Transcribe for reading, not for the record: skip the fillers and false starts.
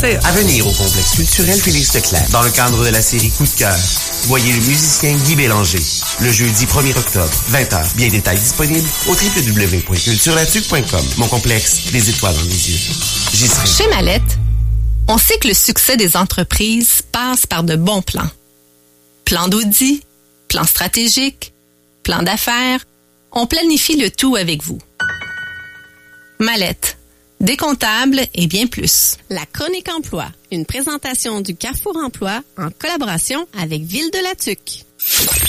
À venir au complexe culturel Félix Leclerc, dans le cadre de la série Coup de cœur, voyez le musicien Guy Bélanger, le jeudi 1er octobre, 20h. Bien détails disponibles au www.culturelatuc.com. Mon complexe, des étoiles dans les yeux. J'y serai. Chez Mallette, on sait que le succès des entreprises passe par de bons plans. Plan d'audit, plan stratégique, plan d'affaires, on planifie le tout avec vous. Mallette, des comptables et bien plus. La Chronique Emploi, une présentation du Carrefour Emploi en collaboration avec Ville de la Tuque.